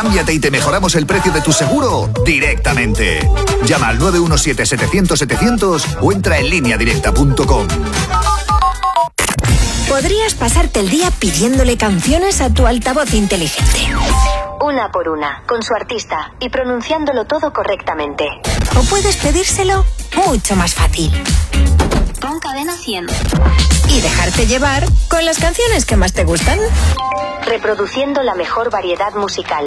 Cámbiate y te mejoramos el precio de tu seguro directamente. Llama al 917-700-700 o entra en lineadirecta.com. Podrías pasarte el día pidiéndole canciones a tu altavoz inteligente. Una por una, con su artista y pronunciándolo todo correctamente. O puedes pedírselo mucho más fácil. Pon Cadena 100. Y dejarte llevar con las canciones que más te gustan. Reproduciendo la mejor variedad musical.